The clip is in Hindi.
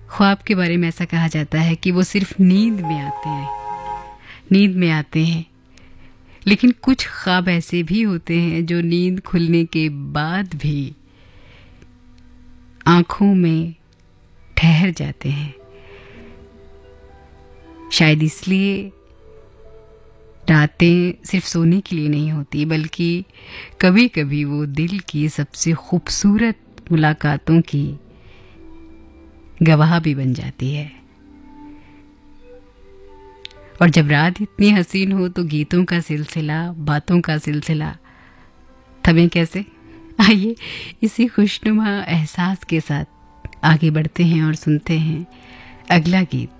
ख्वाब के बारे में ऐसा कहा जाता है कि वो सिर्फ नींद में आते हैं, नींद में आते हैं। लेकिन कुछ ख्वाब ऐसे भी होते हैं जो नींद खुलने के बाद भी आंखों में ठहर जाते हैं। शायद इसलिए रातें सिर्फ सोने के लिए नहीं होती, बल्कि कभी कभी वो दिल की सबसे खूबसूरत मुलाकातों की गवाह भी बन जाती है। और जब रात इतनी हसीन हो तो गीतों का सिलसिला, बातों का सिलसिला थमे कैसे। आइए इसी खुशनुमा एहसास के साथ आगे बढ़ते हैं और सुनते हैं अगला गीत।